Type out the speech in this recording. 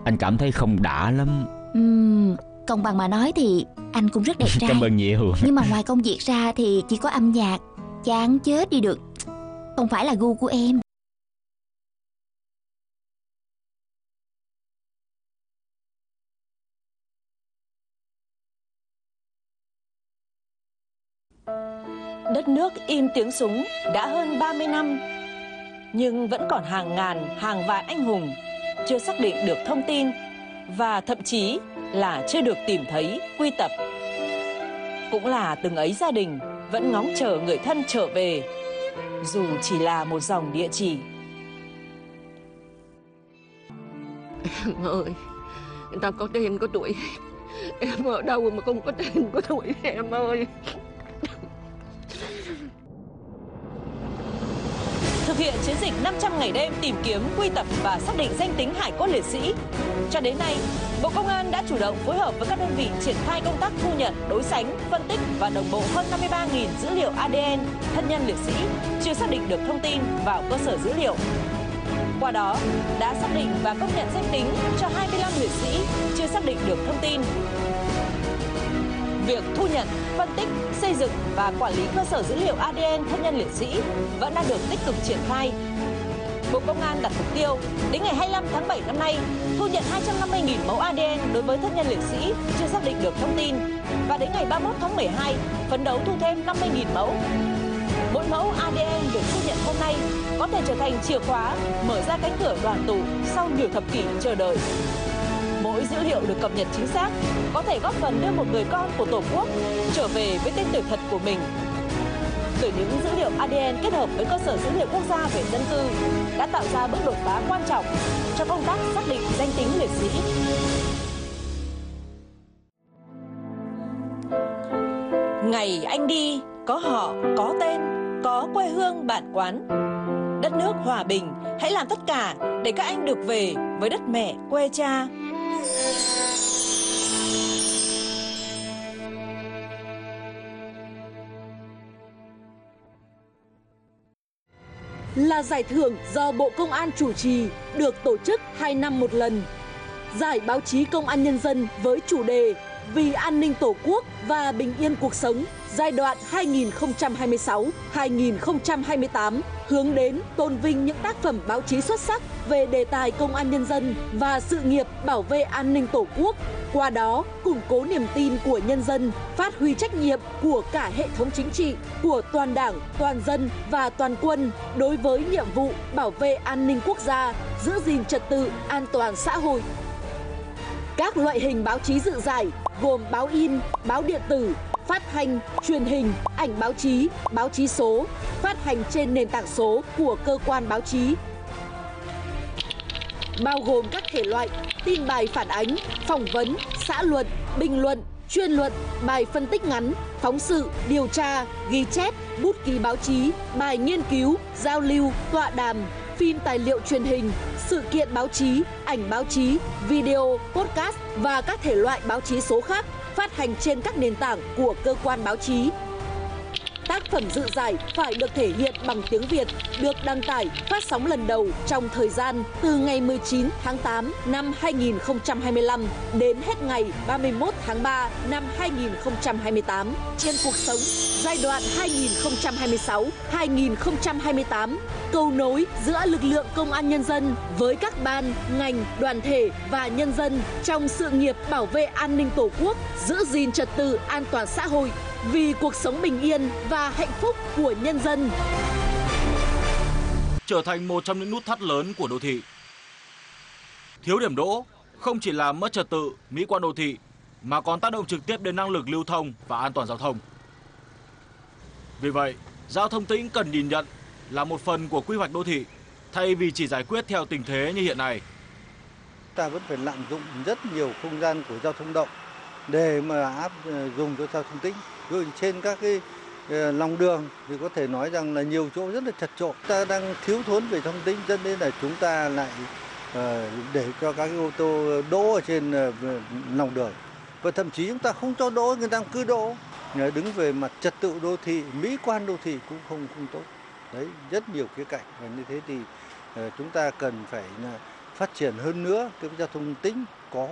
anh cảm thấy không đã lắm. Công bằng mà nói thì anh cũng rất đẹp trai. Cảm ơn nhiều. Nhưng mà ngoài công việc ra thì chỉ có âm nhạc. Chán chết đi được. Không phải là gu của em. Đất nước im tiếng súng đã hơn 30 năm, nhưng vẫn còn hàng ngàn, hàng vạn anh hùng chưa xác định được thông tin và thậm chí là chưa được tìm thấy, quy tập. Cũng là từng ấy gia đình vẫn ngóng chờ người thân trở về, dù chỉ là một dòng địa chỉ. Em ơi, người ta có tên có tuổi, em ở đâu mà không có tên có tuổi em ơi. Thực hiện chiến dịch 500 ngày đêm tìm kiếm, quy tập và xác định danh tính hải cốt liệt sĩ, cho đến nay, Bộ Công an đã chủ động phối hợp với các đơn vị triển khai công tác thu nhận, đối sánh, phân tích và đồng bộ hơn 53.000 dữ liệu ADN thân nhân liệt sĩ chưa xác định được thông tin vào cơ sở dữ liệu. Qua đó, đã xác định và công nhận danh tính cho 25 liệt sĩ chưa xác định được thông tin. Việc thu nhận, phân tích, xây dựng và quản lý cơ sở dữ liệu ADN thân nhân liệt sĩ vẫn đang được tích cực triển khai. Bộ Công an đặt mục tiêu đến ngày 25 tháng 7 năm nay thu nhận 250.000 mẫu ADN đối với thân nhân liệt sĩ chưa xác định được thông tin, và đến ngày 31 tháng 12 phấn đấu thu thêm 50.000 mẫu. Mỗi mẫu ADN được thu nhận hôm nay có thể trở thành chìa khóa mở ra cánh cửa đoàn tụ sau nhiều thập kỷ chờ đợi. Mỗi dữ liệu được cập nhật chính xác có thể góp phần đưa một người con của Tổ quốc trở về với tên tuổi thật của mình. Từ những dữ liệu ADN kết hợp với cơ sở dữ liệu quốc gia về dân cư đã tạo ra bước đột phá quan trọng cho công tác xác định danh tính liệt sĩ. Ngày anh đi, có họ, có tên, có quê hương bản quán. Đất nước hòa bình, hãy làm tất cả để các anh được về với đất mẹ quê cha. Là giải thưởng do Bộ Công an chủ trì, được tổ chức 2 năm một lần. Giải báo chí Công an Nhân dân với chủ đề Vì an ninh Tổ quốc và bình yên cuộc sống giai đoạn 2026-2028 hướng đến tôn vinh những tác phẩm báo chí xuất sắc về đề tài Công an Nhân dân và sự nghiệp bảo vệ an ninh Tổ quốc. Qua đó, củng cố niềm tin của nhân dân, phát huy trách nhiệm của cả hệ thống chính trị, của toàn đảng, toàn dân và toàn quân đối với nhiệm vụ bảo vệ an ninh quốc gia, giữ gìn trật tự, an toàn xã hội. Các loại hình báo chí dự giải gồm báo in, báo điện tử, phát thanh, truyền hình, ảnh báo chí số, phát hành trên nền tảng số của cơ quan báo chí. Bao gồm các thể loại tin bài phản ánh, phỏng vấn, xã luận, bình luận, chuyên luận, bài phân tích ngắn, phóng sự, điều tra, ghi chép, bút ký báo chí, bài nghiên cứu, giao lưu, tọa đàm, phim tài liệu truyền hình, sự kiện báo chí, ảnh báo chí, video, podcast và các thể loại báo chí số khác phát hành trên các nền tảng của cơ quan báo chí. Tác phẩm dự giải phải được thể hiện bằng tiếng Việt, được đăng tải, phát sóng lần đầu trong thời gian từ ngày 19 tháng 8 năm 2025 đến hết ngày 31 tháng 3 năm 2028 trên Cuộc sống giai đoạn 2026-2028, cầu nối giữa lực lượng Công an Nhân dân với các ban, ngành, đoàn thể và nhân dân trong sự nghiệp bảo vệ an ninh Tổ quốc, giữ gìn trật tự an toàn xã hội vì cuộc sống bình yên và hạnh phúc của nhân dân. Trở thành một trong những nút thắt lớn của đô thị. Thiếu điểm đỗ không chỉ làm mất trật tự, mỹ quan đô thị mà còn tác động trực tiếp đến năng lực lưu thông và an toàn giao thông. Vì vậy, giao thông tĩnh cần nhìn nhận là một phần của quy hoạch đô thị thay vì chỉ giải quyết theo tình thế như hiện nay. Ta vẫn phải lạm dụng rất nhiều không gian của giao thông động để mà áp dụng cho giao thông tĩnh. Ví dụ trên các cái lòng đường thì có thể nói rằng là nhiều chỗ rất là chật chội. Ta đang thiếu thốn về giao thông tĩnh, dẫn đến là chúng ta lại để cho các cái ô tô đỗ ở trên lòng đường. Và thậm chí chúng ta không cho đỗ, người ta cứ đỗ. Đứng về mặt trật tự đô thị, mỹ quan đô thị cũng không tốt. Đấy, rất nhiều khía cạnh. Và như thế thì chúng ta cần phải phát triển hơn nữa cái giao thông tĩnh, có